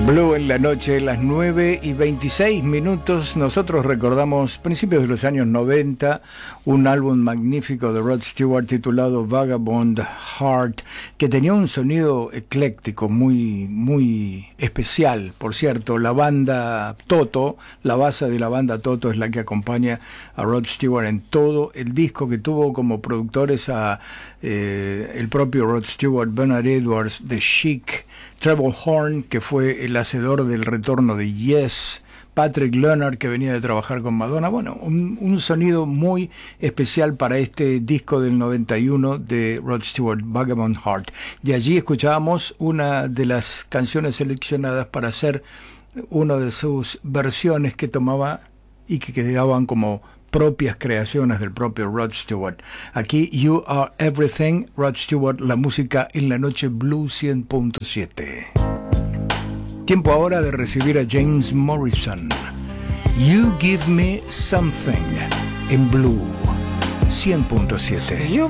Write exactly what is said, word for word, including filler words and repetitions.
Blue en la noche, las nueve y veintiséis minutos. Nosotros recordamos principios de los años noventa, un álbum magnífico de Rod Stewart titulado Vagabond Heart, que tenía un sonido ecléctico muy, muy especial. Por cierto, la banda Toto, la base de la banda Toto es la que acompaña a Rod Stewart en todo el disco, que tuvo como productores a eh, el propio Rod Stewart, Bernard Edwards, The Chic, Trevor Horn, que fue el hacedor del retorno de Yes, Patrick Leonard, que venía de trabajar con Madonna. Bueno, un, un sonido muy especial para este disco del noventa y uno de Rod Stewart, Vagabond Heart. De allí escuchábamos una de las canciones seleccionadas para hacer una de sus versiones que tomaba y que quedaban como propias creaciones del propio Rod Stewart. Aquí You Are Everything, Rod Stewart, la música en la noche Blue cien punto siete. Tiempo ahora de recibir a James Morrison. You Give Me Something en Blue cien punto siete.